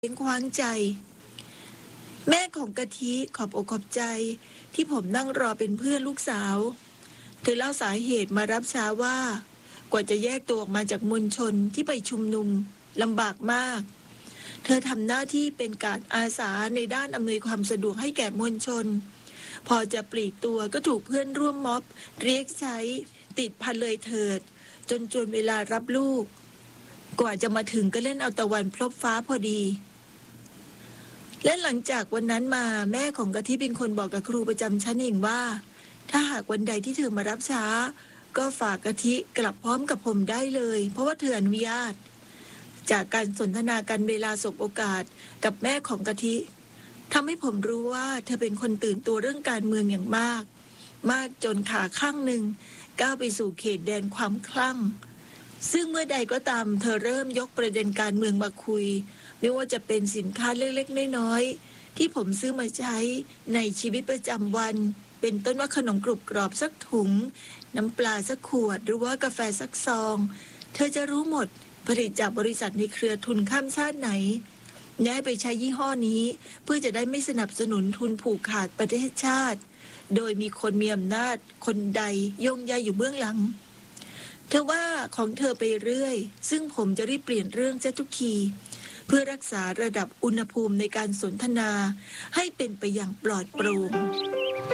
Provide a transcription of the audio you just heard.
เป็นควางใจแม่ของกะทิขอบอกขอบใจที่ผมนั่งรอเป็นเพื่อนลูกสาวเธอเล่าสาเหตุมารับช้าว่ากว่าจะแยกตัวออกมาจากมวลชนที่ไปชุมนุมลำบากมากเธอทำหน้าที่เป็นการอาสาในด้านอำนวยความสะดวกให้แก่มวลชนพอจะปลีกตัวก็ถูกเพื่อนร่วมม็อบเรียกใช้ติดพันเลยเถิดจนเวลารับลูกกว่าจะมาถึงก็เล่นเอาตะวันพลบฟ้าพอดีและหลังจากวันนั้นมาแม่ของกะทิเป็นคนบอกกับครูประจำชั้นเองว่าถ้าหากวันใดที่เธอมารับช้าก็ฝากกะทิกลับพร้อมกับผมได้เลยเพราะว่าเธออนุญาตจากการสนทนากันเวลาสบโอกาสกับแม่ของกะทิทำให้ผมรู้ว่าเธอเป็นคนตื่นตัวเรื่องการเมืองอย่างมากจนขาข้างหนึ่งก้าวไปสู่เขตแดนความคลั่งซึ่งเมื่อใดก็ตามเธอเริ่มยกประเด็นการเมืองมาคุยไม่ว่าจะเป็นสินค้าเล็กๆน้อยๆที่ผมซื้อมาใช้ในชีวิตประจำวันเป็นต้นว่าขนมกรุบกรอบสักถุงน้ำปลาสักขวดหรือว่ากาแฟสักซองเธอจะรู้หมดผลิตจากบริษัทในเครือทุนข้ามชาติไหนย้ายไปใช้ยี่ห้อนี้เพื่อจะได้ไม่สนับสนุนทุนผูกขาดประเทศชาติโดยมีคนมีอำนาจคนใดย่งใยอยู่เบื้องหลังเธอว่าของเธอไปเรื่อยซึ่งผมจะรีบเปลี่ยนเรื่องเสียทุกทีเพื่อรักษาระดับอุณหภูมิในการสนทนาให้เป็นไปอย่างปลอดโปร่ง